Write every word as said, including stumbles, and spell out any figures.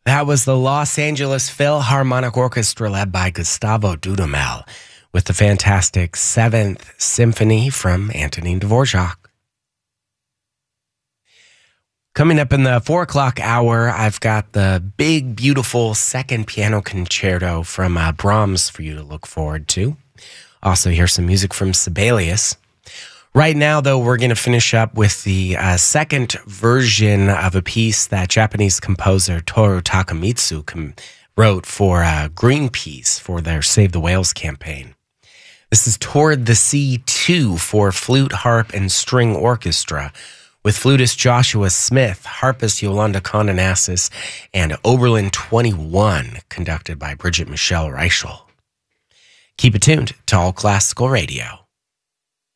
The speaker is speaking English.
That was the Los Angeles Philharmonic Orchestra led by Gustavo Dudamel with the fantastic Seventh Symphony from Antonin Dvorak. Coming up in the four o'clock hour, I've got the big, beautiful second piano concerto from uh, Brahms for you to look forward to. Also, here's some music from Sibelius. Right now, though, we're going to finish up with the uh, second version of a piece that Japanese composer Toru Takemitsu com- wrote for uh, Greenpeace for their Save the Whales campaign. This is Toward the Sea two for flute, harp, and string orchestra, with flutist Joshua Smith, harpist Yolanda Condonasis, and Oberlin twenty-one, conducted by Bridget Michelle Reichel. Keep it tuned to All Classical Radio.